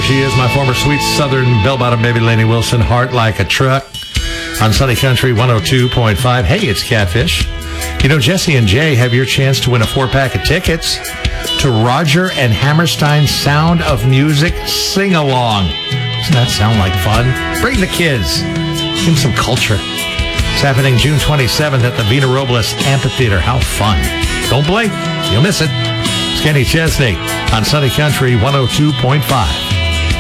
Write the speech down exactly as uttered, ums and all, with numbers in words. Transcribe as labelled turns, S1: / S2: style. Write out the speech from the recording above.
S1: she is, my former sweet southern bell-bottom baby, Lainey Wilson. Heart like a truck on Sunny Country one oh two point five. Hey, it's Catfish. You know, Jesse and Jay have your chance to win a four-pack of tickets to Roger and Hammerstein's Sound of Music Sing-Along. Doesn't that sound like fun? Bring the kids. Give them some culture. It's happening June twenty-seventh at the Vina Robles Amphitheater. How fun. Don't blink. You'll miss it. It's Kenny Chesney on Sunny Country one oh two point five.